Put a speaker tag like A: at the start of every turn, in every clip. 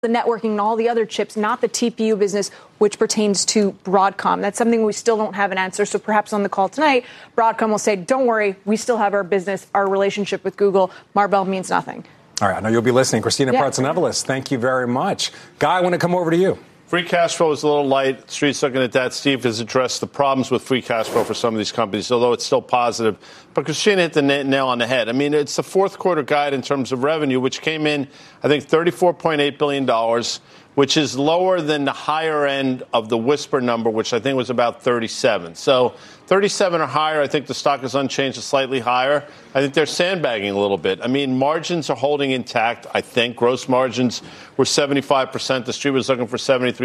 A: the networking and all the other chips, not the TPU business, which pertains to Broadcom. That's something we still don't have an answer. So perhaps on the call tonight, Broadcom will say, don't worry, we still have our business, our relationship with Google. Marvell means nothing.
B: All right, I know you'll be listening. Christina Partsinevelos, thank you very much. Guy, I want to come over to you.
C: Free cash flow is a little light. The Street's looking at that. Steve has addressed the problems with free cash flow for some of these companies, although it's still positive. But Christina hit the nail on the head. I mean, it's the fourth quarter guide in terms of revenue, which came in, I think, $34.8 billion, which is lower than the higher end of the Whisper number, which I think was about 37. So 37 or higher, I think the stock is unchanged to slightly higher. I think they're sandbagging a little bit. I mean, margins are holding intact, I think. Gross margins were 75%. The Street was looking for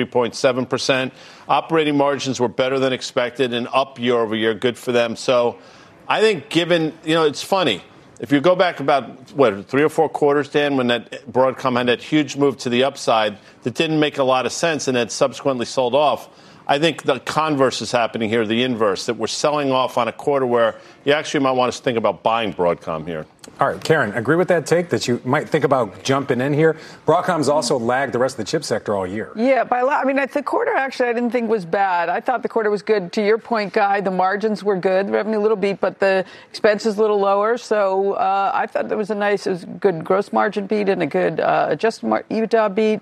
C: 73.7%. Operating margins were better than expected and up year over year. Good for them. So I think given, it's funny. If you go back about, 3 or 4 quarters, Dan, when that Broadcom had that huge move to the upside that didn't make a lot of sense and then subsequently sold off, I think the converse is happening here, the inverse, that we're selling off on a quarter where you actually might want to think about buying Broadcom here.
B: All right, Karen, agree with that take that you might think about jumping in here? Broadcom's also lagged the rest of the chip sector all year.
D: Yeah, by a lot. I mean, the quarter actually I didn't think was bad. I thought the quarter was good. To your point, Guy, the margins were good, the revenue a little beat, but the expenses a little lower. So I thought it was a good gross margin beat and a good adjusted EBITDA beat.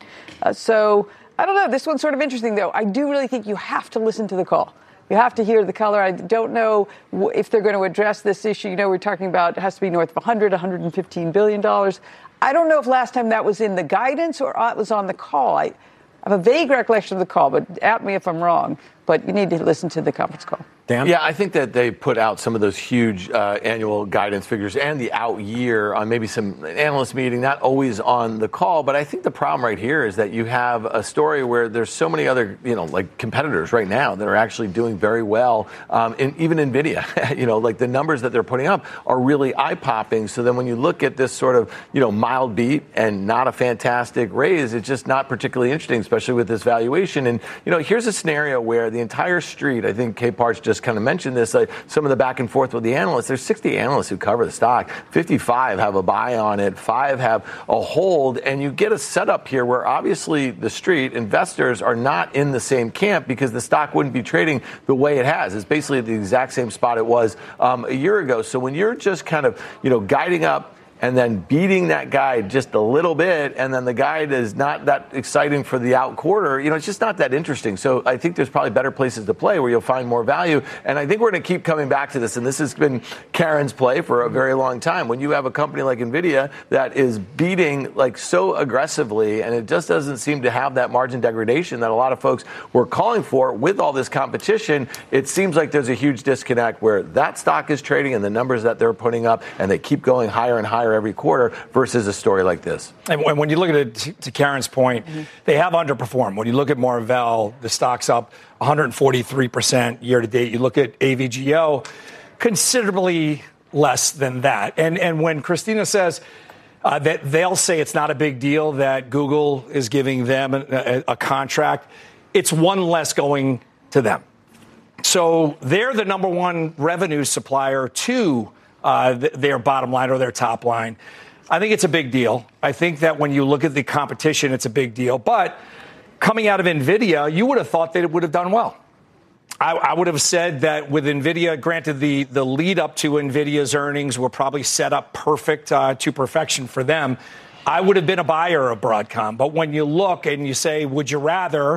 D: So I don't know. This one's sort of interesting, though. I do really think you have to listen to the call. You have to hear the color. I don't know if they're going to address this issue. We're talking about it has to be north of $115 billion. I don't know if last time that was in the guidance or it was on the call. I have a vague recollection of the call, but at me if I'm wrong. But you need to listen to the conference call.
B: Dan?
E: Yeah, I think that they put out some of those huge annual guidance figures and the out year on maybe some analyst meeting, not always on the call. But I think the problem right here is that you have a story where there's so many other, like competitors right now that are actually doing very well. Even NVIDIA, like the numbers that they're putting up are really eye-popping. So then when you look at this sort of, mild beat and not a fantastic raise, it's just not particularly interesting, especially with this valuation. And, here's a scenario where the entire Street, I think Kay Parts just kind of mentioned this, some of the back and forth with the analysts. There's 60 analysts who cover the stock. 55 have a buy on it. 5 have a hold. And you get a setup here where obviously the Street investors are not in the same camp because the stock wouldn't be trading the way it has. It's basically the exact same spot it was a year ago. So when you're just kind of, guiding up and then beating that guide just a little bit, and then the guide is not that exciting for the out quarter, it's just not that interesting. So I think there's probably better places to play where you'll find more value. And I think we're going to keep coming back to this, and this has been Karen's play for a very long time. When you have a company like NVIDIA that is beating like so aggressively, and it just doesn't seem to have that margin degradation that a lot of folks were calling for with all this competition, it seems like there's a huge disconnect where that stock is trading and the numbers that they're putting up, and they keep going higher and higher every quarter versus a story like this.
F: And when you look at it, to Karen's point, they have underperformed. When you look at Marvell, the stock's up 143% year to date. You look at AVGO, considerably less than that. And when Christina says that they'll say it's not a big deal that Google is giving them a contract, it's one less going to them. So they're the number one revenue supplier to their bottom line or their top line. I think it's a big deal. I think that when you look at the competition, it's a big deal. But coming out of NVIDIA, you would have thought that it would have done well. I would have said that with NVIDIA, granted the lead up to NVIDIA's earnings were probably set up perfect to perfection for them. I would have been a buyer of Broadcom. But when you look and you say, would you rather,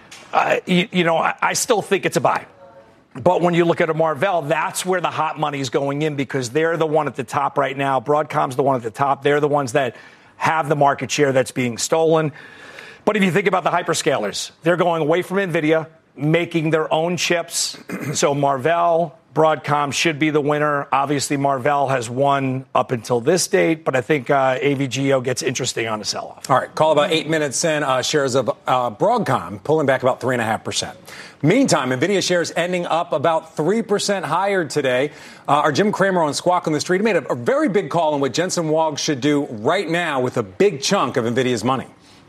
F: I still think it's a buy. But when you look at a Marvell, that's where the hot money is going in because they're the one at the top right now. Broadcom's the one at the top. They're the ones that have the market share that's being stolen. But if you think about the hyperscalers, they're going away from NVIDIA, making their own chips. So Marvell, Broadcom should be the winner. Obviously, Marvell has won up until this date, but I think AVGO gets interesting on the sell-off.
B: All right, call about 8 minutes in. Shares of Broadcom pulling back about 3.5%. Meantime, NVIDIA shares ending up about 3% higher today. Our Jim Cramer on Squawk on the Street made a very big call on what Jensen Huang should do right now with a big chunk of NVIDIA's money.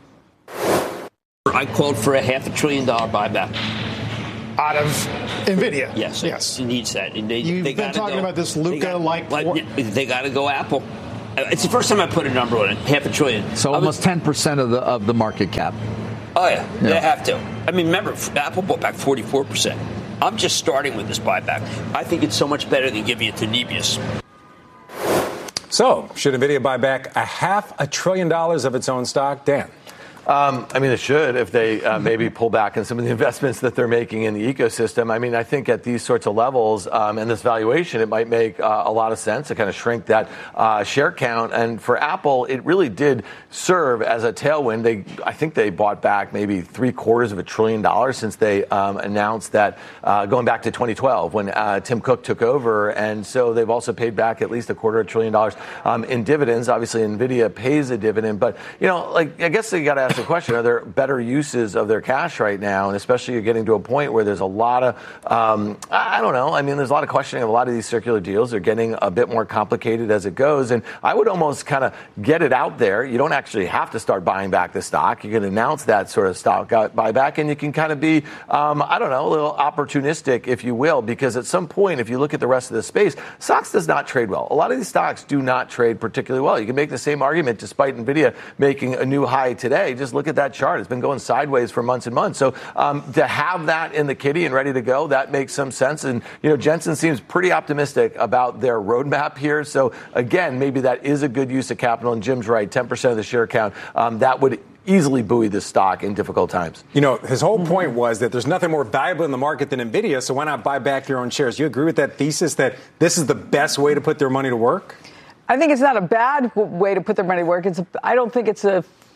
G: I called for a $500 billion buyback.
H: Out of NVIDIA?
G: Yes.
H: Yes.
G: It needs that.
H: You've been talking about this Luca-like...
G: They got to go Apple. It's the first time I put a number on it, $500 billion.
I: So almost 10% of the market cap.
G: Oh, yeah, they have to. I mean, remember, Apple bought back 44%. I'm just starting with this buyback. I think it's so much better than giving it to Nebius.
B: So, should NVIDIA buy back $500 billion of its own stock? Dan?
E: I mean, it should if they maybe pull back on some of the investments that they're making in the ecosystem. I mean, I think at these sorts of levels and this valuation, it might make a lot of sense to kind of shrink that share count. And for Apple, it really did serve as a tailwind. I think they bought back maybe $750 billion since they announced that going back to 2012 when Tim Cook took over. And so they've also paid back at least $250 billion in dividends. Obviously, NVIDIA pays a dividend. But, you know, like I guess they got to ask the question, are there better uses of their cash right now? And especially you're getting to a point where there's a lot of, I don't know. I mean, there's a lot of questioning of a lot of these circular deals. They're getting a bit more complicated as it goes. And I would almost kind of get it out there. You don't actually have to start buying back the stock. You can announce that sort of stock buyback, and you can kind of be, I don't know, a little opportunistic, if you will, because at some point, if you look at the rest of the space, stocks does not trade well. A lot of these stocks do not trade particularly well. You can make the same argument despite NVIDIA making a new high today. Just look at that chart. It's been going sideways for months and months. So to have that in the kitty and ready to go, that makes some sense. And, you know, Jensen seems pretty optimistic about their roadmap here. So, again, maybe that is a good use of capital. And Jim's right, 10% of the share count, that would easily buoy the stock in difficult times.
B: You know, his whole point was that there's nothing more valuable in the market than NVIDIA, so why not buy back your own shares? You agree with that thesis that this is the best way to put their money to work?
D: I think it's not a bad way to put their money to work. I don't think it's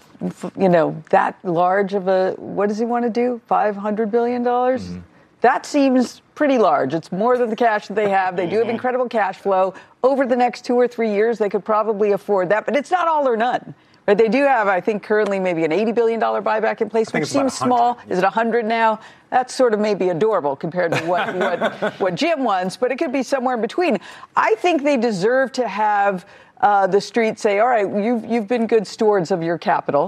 D: that large of a, what does he want to do? $500 billion? Mm-hmm. That seems pretty large. It's more than the cash that they have. They do have incredible cash flow. Over the next 2 or 3 years, they could probably afford that, but it's not all or none. But they do have, I think, currently maybe an $80 billion buyback in place, which seems small. Is it 100 now? That's sort of maybe adorable compared to what Jim wants, but it could be somewhere in between. I think they deserve to have the street say, all right, you've been good stewards of your capital,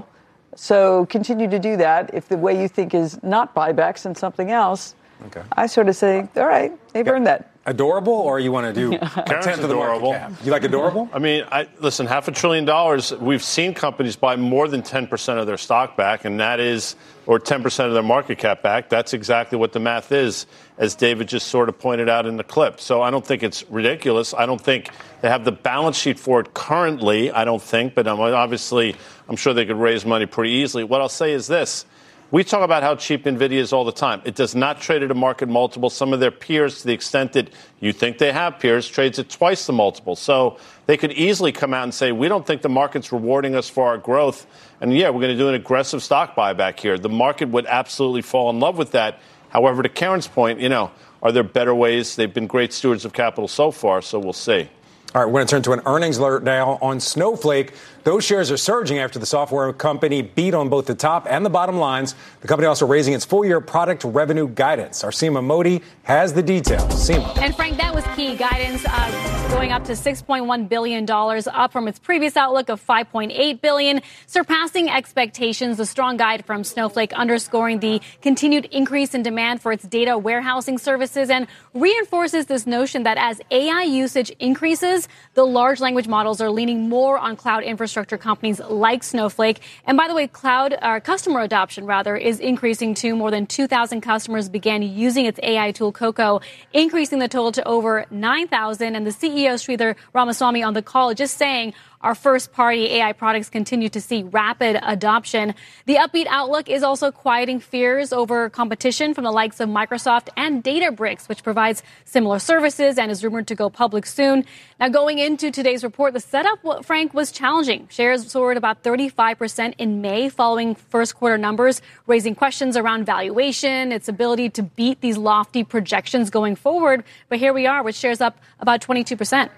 D: so continue to do that. If the way you think is not buybacks and something else, okay. I sort of say, all right, they've earned that.
B: Adorable, or you want to do a tenth of the market cap? You like adorable?
C: I mean, listen, $500 billion, we've seen companies buy more than 10% of their stock back, and that is, or 10% of their market cap back. That's exactly what the math is, as David just sort of pointed out in the clip. So I don't think it's ridiculous. I don't think they have the balance sheet for it currently, I don't think, but obviously I'm sure they could raise money pretty easily. What I'll say is this. We talk about how cheap NVIDIA is all the time. It does not trade at a market multiple. Some of their peers, to the extent that you think they have peers, trades at twice the multiple. So they could easily come out and say, we don't think the market's rewarding us for our growth. And, yeah, we're going to do an aggressive stock buyback here. The market would absolutely fall in love with that. However, to Karen's point, are there better ways? They've been great stewards of capital so far, so we'll see.
B: All right, we're going to turn to an earnings alert now on Snowflake. Those shares are surging after the software company beat on both the top and the bottom lines. The company also raising its full-year product revenue guidance. Our Seema Modi has the details. Seema.
J: And, Frank, that was key. Guidance going up to $6.1 billion, up from its previous outlook of $5.8 billion, surpassing expectations. The strong guide from Snowflake underscoring the continued increase in demand for its data warehousing services and reinforces this notion that as AI usage increases, the large language models are leaning more on cloud infrastructure companies like Snowflake. And by the way, customer adoption, is increasing too. More than 2,000 customers began using its AI tool, Coco, increasing the total to over 9,000. And the CEO, Sridhar Ramaswamy, on the call just saying, our first-party AI products continue to see rapid adoption. The upbeat outlook is also quieting fears over competition from the likes of Microsoft and Databricks, which provides similar services and is rumored to go public soon. Now, going into today's report, the setup, Frank, was challenging. Shares soared about 35% in May following first-quarter numbers, raising questions around valuation, its ability to beat these lofty projections going forward. But here we are with shares up about 22%.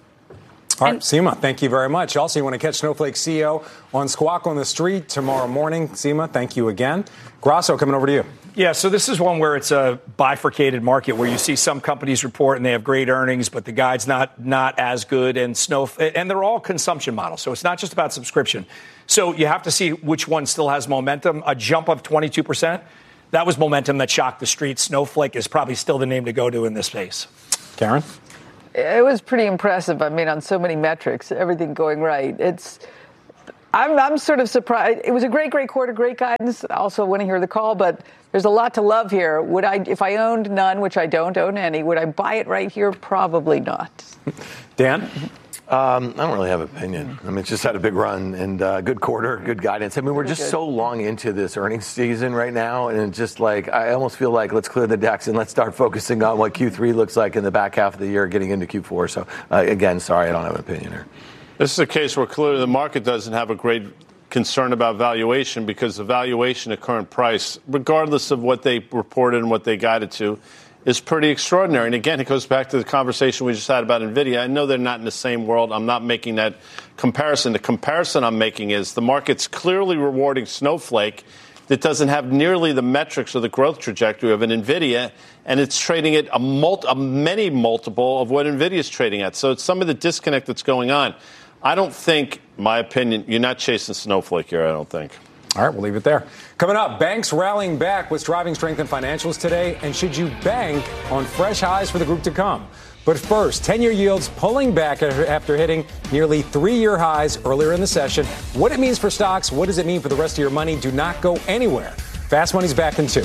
B: All right, Seema, thank you very much. Also, you want to catch Snowflake CEO on Squawk on the Street tomorrow morning. Seema, thank you again. Grasso, coming over to you.
F: Yeah, so this is one where it's a bifurcated market where you see some companies report and they have great earnings, but the guide's not as good. And they're all consumption models, so it's not just about subscription. So you have to see which one still has momentum. A jump of 22%, that was momentum that shocked the street. Snowflake is probably still the name to go to in this space.
B: Karen?
D: It was pretty impressive. I mean, on so many metrics, everything going right. I'm sort of surprised. It was a great quarter, great guidance. I also want to hear the call, but there's a lot to love here. Would I, if I owned none, which I don't own any, would I buy it right here? Probably not.
B: Dan?
E: I don't really have an opinion. I mean, it's just had a big run and good quarter, good guidance. I mean, we're just so long into this earnings season right now, and it's just like I almost feel like let's clear the decks and let's start focusing on what Q3 looks like in the back half of the year, getting into Q4. So again, sorry, I don't have an opinion here.
C: This is a case where clearly the market doesn't have a great concern about valuation because the valuation at current price, regardless of what they reported and what they guided to, is pretty extraordinary. And again, it goes back to the conversation we just had about NVIDIA. I know they're not in the same world. I'm not making that comparison. The comparison I'm making is the market's clearly rewarding Snowflake that doesn't have nearly the metrics or the growth trajectory of an NVIDIA, and it's trading at a many multiple of what NVIDIA is trading at. So it's some of the disconnect that's going on. I don't think, my opinion, you're not chasing Snowflake here, I don't think.
B: All right, we'll leave it there. Coming up, banks rallying back. What's driving strength in financials today? And should you bank on fresh highs for the group to come? But first, 10-year yields pulling back after hitting nearly 3-year highs earlier in the session. What it means for stocks, what does it mean for the rest of your money? Do not go anywhere. Fast Money's back in 2.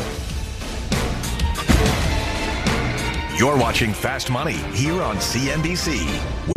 K: You're watching Fast Money here on CNBC with